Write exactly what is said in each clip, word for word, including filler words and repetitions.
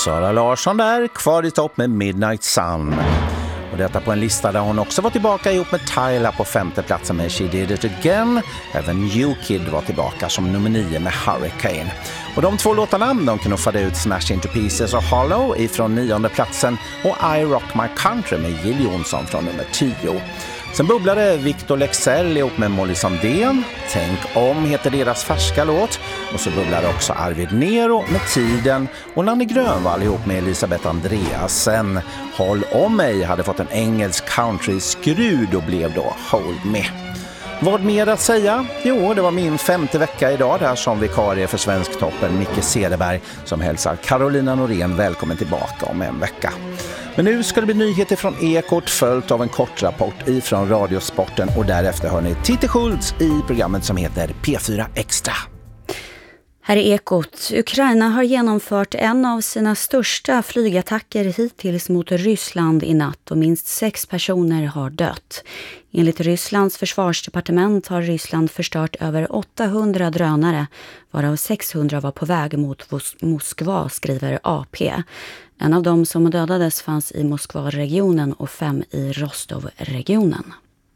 Sara Larsson där, kvar i topp med Midnight Sun. Och detta på en lista där hon också var tillbaka ihop med Tyla på femte platsen med She Did It Again. Även New Kid var tillbaka som nummer nio med Hurricane. Och de två låtarna, de knuffade ut Smash Into Pieces och Hollow ifrån nionde platsen och I Rock My Country med Jill Johnson från nummer tio. Sen bubblade Victor Leksell ihop med Molly Sandén. Tänk om heter deras färska låt. Och så bubblade också Arvid Nero med Tiden. Och Nanny Grönvall ihop med Elisabeth Andreasen. Håll om mig hade fått en engelsk country-skrud och blev då Hold Me. Vad mer att säga? Jo, det var min femte vecka idag där som vikarie för Svensktoppen Micke Cederberg som hälsar Carolina Norén välkommen tillbaka om en vecka. Men nu ska det bli nyheter från Ekot följt av en kort rapport ifrån Radiosporten och därefter hör ni Titti Schultz i programmet som heter P fyra Extra. Här är Ekot. Ukraina har genomfört en av sina största flygattacker hittills mot Ryssland i natt och minst sex personer har dött. Enligt Rysslands försvarsdepartement har Ryssland förstört över åttahundra drönare, varav sexhundra var på väg mot Moskva, skriver A P. En av dem som dödades fanns i Moskva-regionen och fem i Rostov-regionen.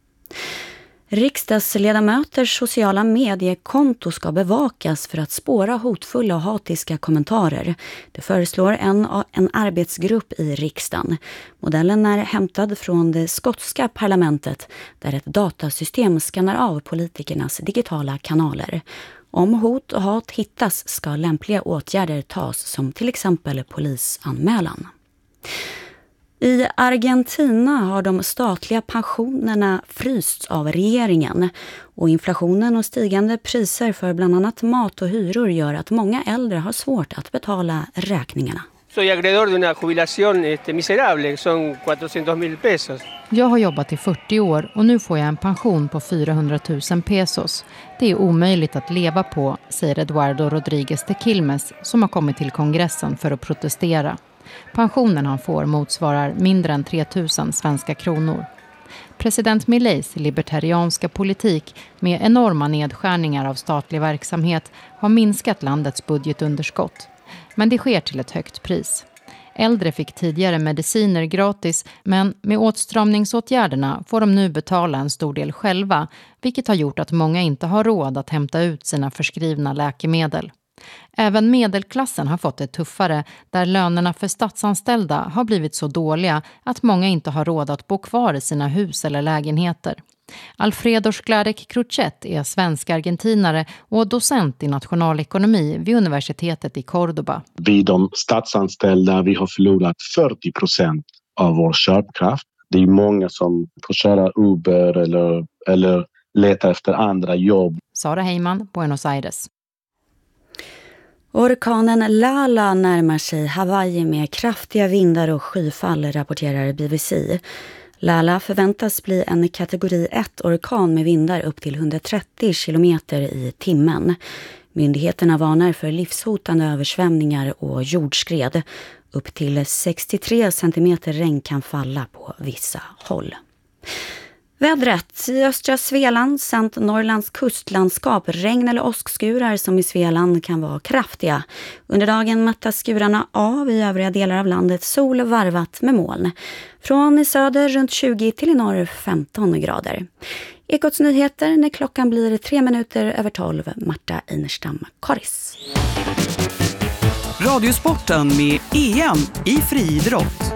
Riksdagsledamöters sociala mediekonto ska bevakas för att spåra hotfulla och hatiska kommentarer. Det föreslår en, en arbetsgrupp i riksdagen. Modellen är hämtad från det skotska parlamentet där ett datasystem skannar av politikernas digitala kanaler. Om hot och hat hittas ska lämpliga åtgärder tas som till exempel polisanmälan. I Argentina har de statliga pensionerna frysts av regeringen och inflationen och stigande priser för bland annat mat och hyror gör att många äldre har svårt att betala räkningarna. Soy acreedor de una jubilación este, miserable, son cuatrocientos mil pesos. Jag har jobbat i fyrtio år och nu får jag en pension på fyrahundratusen pesos. Det är omöjligt att leva på, säger Eduardo Rodríguez de Quilmes som har kommit till kongressen för att protestera. Pensionen han får motsvarar mindre än tre tusen svenska kronor. President Mileis libertarianska politik med enorma nedskärningar av statlig verksamhet har minskat landets budgetunderskott. Men det sker till ett högt pris. Äldre fick tidigare mediciner gratis, men med åtstramningsåtgärderna får de nu betala en stor del själva, vilket har gjort att många inte har råd att hämta ut sina förskrivna läkemedel. Även medelklassen har fått det tuffare, där lönerna för statsanställda har blivit så dåliga att många inte har råd att bo kvar i sina hus eller lägenheter. Alfredo Sklarek Kruchet är svensk-argentinare och docent i nationalekonomi vid universitetet i Cordoba. Vi de statsanställda vi har förlorat fyrtio procent av vår köpkraft. Det är många som får köra Uber eller, eller leta efter andra jobb. Sara Heyman, Buenos Aires. Orkanen Lala närmar sig Hawaii med kraftiga vindar och skyfall, rapporterar B B C. Lala förväntas bli en kategori ett-orkan med vindar upp till hundratrettio kilometer i timmen. Myndigheterna varnar för livshotande översvämningar och jordskred. Upp till sextiotre centimeter regn kan falla på vissa håll. Vädret i östra Svealand samt Norrlands kustlandskap, regn eller åskskurar som i Svealand kan vara kraftiga. Under dagen mattas skurarna av i övriga delar av landet, sol varvat med moln. Från i söder runt tjugo till i norr femton grader. Ekots nyheter när klockan blir tre minuter över tolv. Marta Einerstam Karis. Radiosporten med E M i friidrott.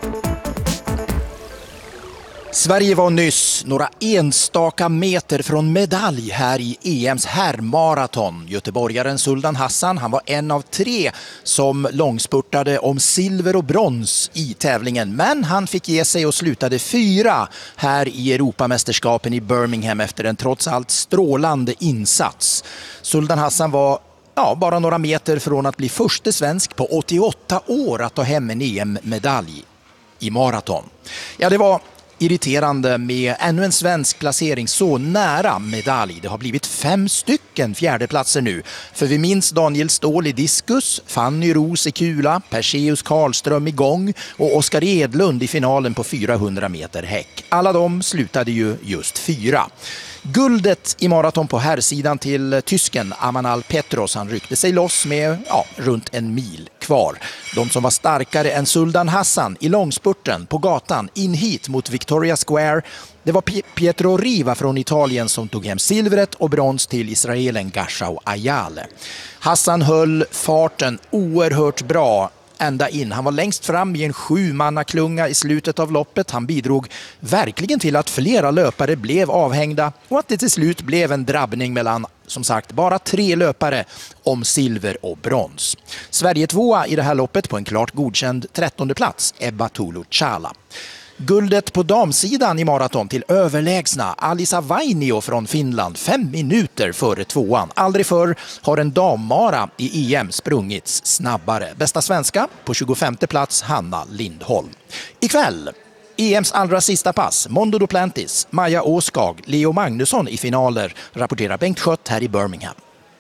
Sverige var nyss några enstaka meter från medalj här i E M:s herrmaraton. Göteborgaren Sultan Hassan, han var en av tre som långspurtade om silver och brons i tävlingen. Men han fick ge sig och slutade fyra här i Europamästerskapen i Birmingham efter en trots allt strålande insats. Sultan Hassan var ja, bara några meter från att bli första svensk på åttioåtta år att ta hem en E M-medalj i maraton. Ja, det var irriterande med ännu en svensk placering så nära medalj. Det har blivit fem stycken fjärdeplatser nu. För vi minns Daniel Ståhl i diskus, Fanny Ros i kula, Perseus Karlström i gång och Oskar Edlund i finalen på fyrahundra meter häck. Alla de slutade ju just fyra. Guldet i maraton på herrsidan till tysken Amanal Petros. Han ryckte sig loss med ja, runt en mil kvar. kvar. De som var starkare än Sultan Hassan i långspurten på gatan in hit mot Victoria Square, det var Pietro Riva från Italien som tog hem silvret och brons till israelen Gashau Ayale. Hassan höll farten oerhört bra ända in. Han var längst fram i en sju-mannaklunga i slutet av loppet. Han bidrog verkligen till att flera löpare blev avhängda och att det till slut blev en drabbning mellan, som sagt, bara tre löpare om silver och brons. Sverige tvåa i det här loppet på en klart godkänd trettonde plats, Ebba Tulu Chala. Guldet på damsidan i maraton till överlägsna Alisa Vainio från Finland, fem minuter före tvåan. Aldrig förr har en dammara i E M sprungits snabbare. Bästa svenska på tjugofemte plats Hanna Lindholm. Ikväll E M:s allra sista pass, Mondo Duplantis, Maja Åskag, Leo Magnusson i finaler, rapporterar Bengt Schött här i Birmingham.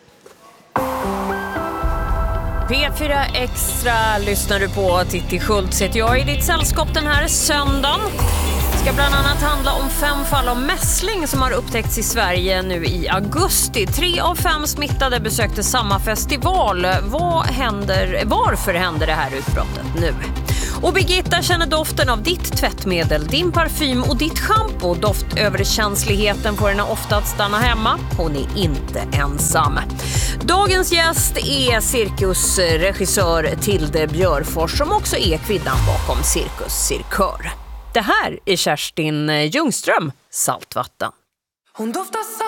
P fyra Extra lyssnar du på. Titti Schultz heter jag i ditt sällskap den här söndagen. Det ska bland annat handla om fem fall av mässling som har upptäckts i Sverige nu i augusti. Tre av fem smittade besökte samma festival. Vad händer, varför händer det här utbrottet nu? Och Birgitta känner doften av ditt tvättmedel, din parfym och ditt shampoo. Doftöverkänsligheten får henne ofta att stanna hemma. Hon är inte ensam. Dagens gäst är cirkusregissör Tilde Björfors som också är kvinnan bakom Cirkus Cirkör. Det här är Kerstin Ljungström, Saltvatten. Hon doftar